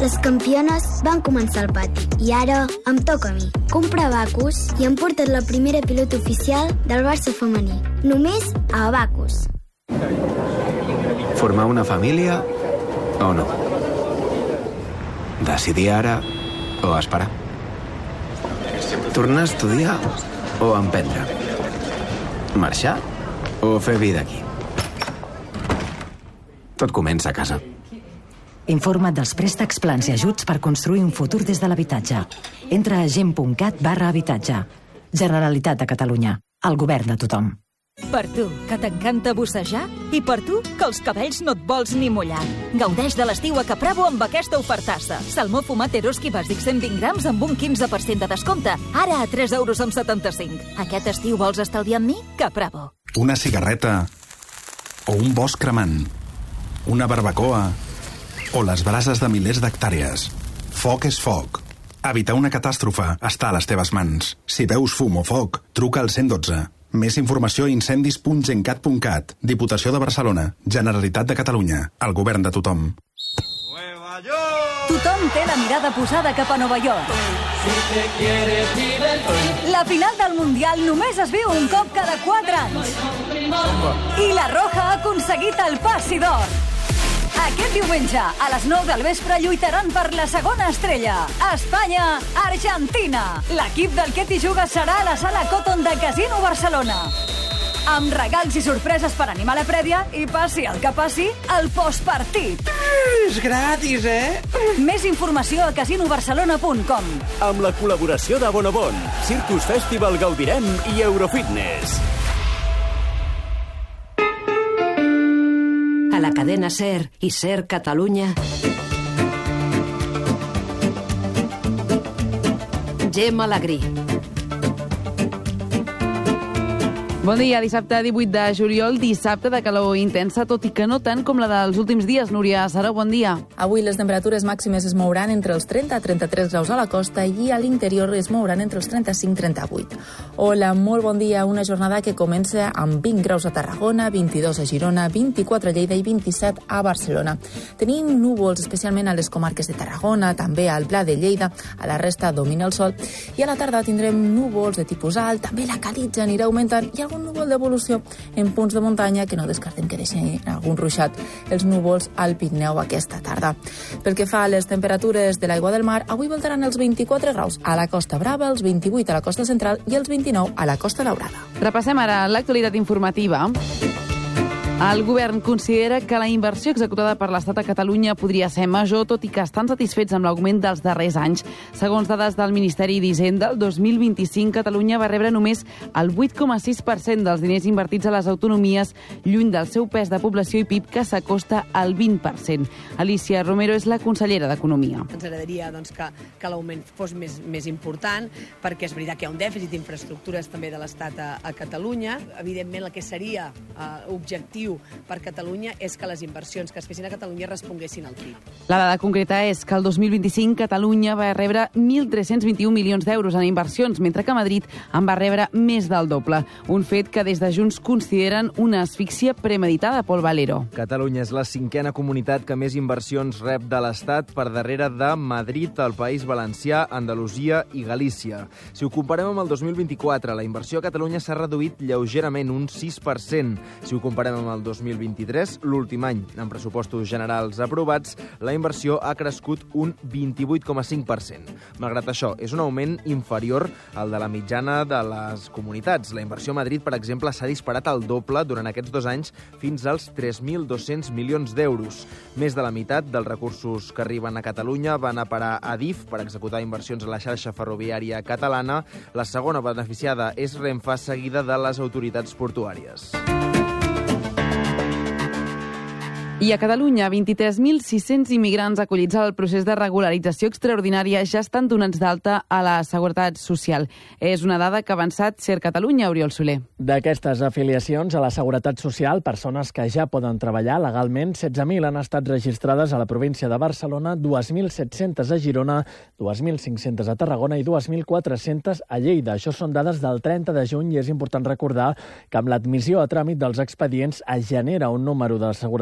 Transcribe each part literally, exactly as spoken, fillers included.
Les campiones van començar al pati i ara em toca a mi. Compra Abacus i hem portat la primera pilota oficial del Barça femení. Només a Abacus. Formar una família o no? Decidir ara o esperar? Tornar a estudiar o emprendre? Marxar o fer vida aquí? Tot comença a casa. Informa't dels préstecs, plans i ajuts per construir un futur des de l'habitatge. Entra a gent.cat barra habitatge. Generalitat de Catalunya. El govern de tothom. Per tu, que t'encanta bussejar, i per tu, que els cabells no et vols ni mullar. Gaudeix de l'estiu a Capravo amb aquesta ofertassa. Salmó fumat Eroski bàsic cent vint grams amb un quinze per cent de descompte. Ara a tres euros amb setanta-cinc. Aquest estiu vols estalviar amb mi? Capravo. Una cigarreta o un bosc cremant. Una barbacoa o les brases de milers d'hectàrees. Foc és foc. Evitar una catàstrofe està a les teves mans. Si veus fum o foc, truca al cent dotze. Més informació a incendis punt gencat punt cat. Diputació de Barcelona. Generalitat de Catalunya. El govern de tothom. Tothom té la mirada posada cap a Nova York. La final del Mundial només es viu un cop cada quatre anys. I la Roja ha aconseguit el passi d'or. Aquest diumenge, a les nou del vespre, lluitaran per la segona estrella. Espanya-Argentina. L'equip del Ketty Juga serà a la sala Cotton de Casino Barcelona. Amb regals i sorpreses per animar la prèvia i passi el que passi, el postpartit. És gratis, eh? Més informació a casino barcelona punt com. Amb la col·laboració de Bonobon, Circus Festival Gaudirem i Eurofitness. A la cadena SER i SER Catalunya. Gemma Alegrí. Bon dia, dissabte divuit de juliol, dissabte de calor intensa, tot i que no tant com la dels últims dies. Núria Sara, bon dia. Avui les temperatures màximes es mouran entre els trenta a trenta-tres graus a la costa i a l'interior es mouran entre els trenta-cinc i trenta-vuit. Hola, molt bon dia. Una jornada que comença amb vint graus a Tarragona, vint-i-dos a Girona, vint-i-quatre a Lleida i vint-i-set a Barcelona. Tenim núvols, especialment a les comarques de Tarragona, també al Pla de Lleida, a la resta domina el sol, i a la tarda tindrem núvols de tipus alt, també la calitja anirà augmentant i algun núvol d'evolució en punts de muntanya que no descartem que deixin algun ruixat els núvols al Pirineu aquesta tarda. Pel que fa a les temperatures de l'aigua del mar, avui voltaran els vint-i-quatre graus a la Costa Brava, els vint-i-vuit a la Costa Central i els vint-i-nou a la Costa Daurada. Repassem ara l'actualitat informativa. El govern considera que la inversió executada per l'Estat a Catalunya podria ser major, tot i que estan satisfets amb l'augment dels darrers anys. Segons dades del Ministeri d'Hisenda, el dos mil vint-i-cinc Catalunya va rebre només el vuit coma sis per cent dels diners invertits a les autonomies, lluny del seu pes de població i P I B, que s'acosta al vint per cent. Alicia Romero és la consellera d'Economia. Ens agradaria doncs, que, que l'augment fos més, més important, perquè és veritat que hi ha un dèficit d'infraestructures també de l'Estat a, a Catalunya. Evidentment, el que seria uh, objectiu per Catalunya és que les inversions que es fessin a Catalunya responguessin al P I B. La dada concreta és que el dos mil vint-i-cinc Catalunya va rebre mil tres-cents vint-i-un milions d'euros en inversions, mentre que Madrid en va rebre més del doble. Un fet que des de Junts consideren una asfíxia premeditada. Pol Valero. Catalunya és la cinquena comunitat que més inversions rep de l'Estat, per darrere de Madrid, el País Valencià, Andalusia i Galícia. Si ho comparem amb el dos mil vint-i-quatre, la inversió a Catalunya s'ha reduït lleugerament, un sis per cent. Si ho comparem amb el dos mil vint-i-tres, l'últim any, amb pressupostos generals aprovats, la inversió ha crescut un vint-i-vuit coma cinc per cent. Malgrat això, és un augment inferior al de la mitjana de les comunitats. La inversió a Madrid, per exemple, s'ha disparat al doble durant aquests dos anys, fins als tres mil dos-cents milions d'euros. Més de la meitat dels recursos que arriben a Catalunya van a parar a DIF per executar inversions a la xarxa ferroviària catalana. La segona beneficiada és Renfe, seguida de les autoritats portuàries. I a Catalunya, vint-i-tres mil sis-cents immigrants acollits al procés de regularització extraordinària ja estan donats d'alta a la Seguretat Social. És una dada que ha avançat SER Catalunya, Oriol Soler. D'aquestes afiliacions a la Seguretat Social, persones que ja poden treballar legalment, setze mil han estat registrades a la província de Barcelona, dos mil set-cents a Girona, dos mil cinc-cents a Tarragona i dos mil quatre-cents a Lleida. Això són dades del trenta de juny i és important recordar que amb l'admissió a tràmit dels expedients es genera un número de Seguretat Social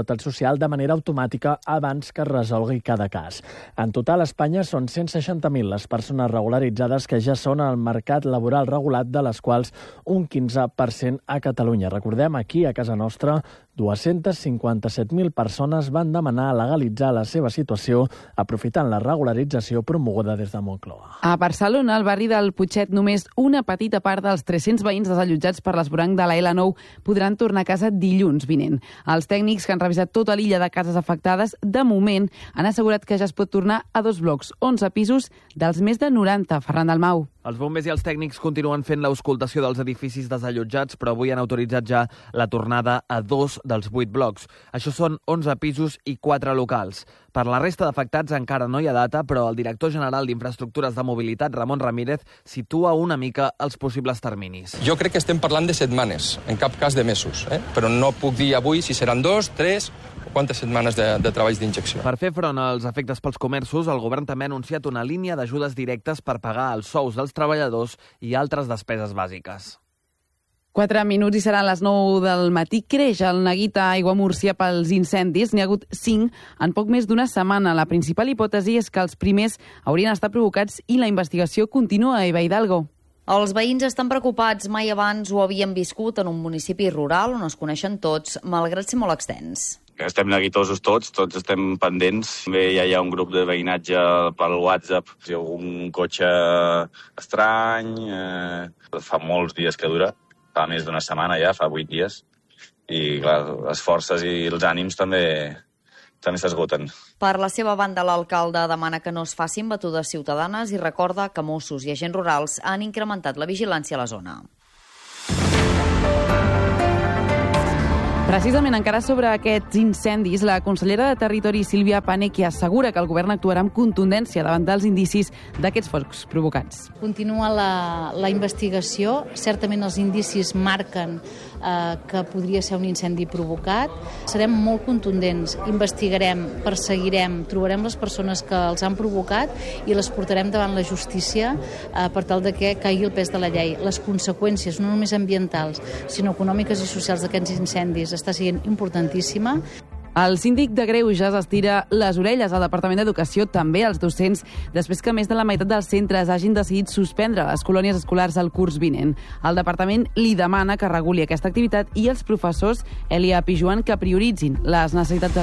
social de manera automàtica abans que es resolgui cada cas. En total, a Espanya són cent seixanta mil les persones regularitzades que ja són al mercat laboral regulat, de les quals un quinze per cent a Catalunya. Recordem, aquí a casa nostra, dos-cents cinquanta-set mil persones van demanar legalitzar la seva situació aprofitant la regularització promoguda des de Moncloa. A Barcelona, al barri del Putxet, només una petita part dels tres-cents veïns desallotjats per l'esvoranc de la L nou podran tornar a casa dilluns vinent. Els tècnics que han revisat tota l'illa de cases afectades, de moment, han assegurat que ja es pot tornar a dos blocs, onze pisos dels més de noranta. Ferran Dalmau. Els bombers i els tècnics continuen fent l'auscultació dels edificis desallotjats, però avui han autoritzat ja la tornada a dos dels vuit blocs. Això són onze pisos i quatre locals. Per la resta d'afectats encara no hi ha data, però el director general d'Infraestructures de Mobilitat, Ramon Ramírez, situa una mica els possibles terminis. Jo crec que estem parlant de setmanes, en cap cas de mesos, eh? Però no puc dir avui si seran dos, tres o quantes setmanes de, de treballs d'injecció. Per fer front als efectes pels comerços, el govern també ha anunciat una línia d'ajudes directes per pagar els sous dels treballadors i altres despeses bàsiques. Quatre minuts i seran les nou del matí. Creix el neguit a Aiguamúrcia pels incendis. N'hi ha hagut cinc en poc més d'una setmana. La principal hipòtesi és que els primers haurien estat provocats i la investigació continua a Eva Hidalgo. Els veïns estan preocupats. Mai abans ho havien viscut en un municipi rural on es coneixen tots, malgrat ser molt extens. Estem neguitosos tots, tots estem pendents. Bé, ja hi ha un grup de veïnatge pel WhatsApp. Si hi ha algun cotxe estrany, eh, fa molts dies que dura, fa més d'una setmana ja, fa vuit dies. I clar, les forces i els ànims també també s'esgoten. Per la seva banda, l'alcalde demana que no es facin batudes ciutadanes i recorda que Mossos i agents rurals han incrementat la vigilància a la zona. Precisament encara sobre aquests incendis, la consellera de Territori, Sílvia Paneque, assegura que el govern actuarà amb contundència davant dels indicis d'aquests focs provocats. Continua la, la investigació. Certament els indicis marquen eh, que podria ser un incendi provocat. Serem molt contundents, investigarem, perseguirem, trobarem les persones que els han provocat i les portarem davant la justícia eh, per tal de que caigui el pes de la llei. Les conseqüències, no només ambientals, sinó econòmiques i socials d'aquests incendis, està sent importantíssima. El síndic de Greuges estira les orelles al Departament d'Educació, també als docents, després que més de la meitat dels centres hagin decidit suspendre les colònies escolars al curs vinent. El departament li demana que reguli aquesta activitat i els professors, Elia Pijuan, que prioritzin les necessitats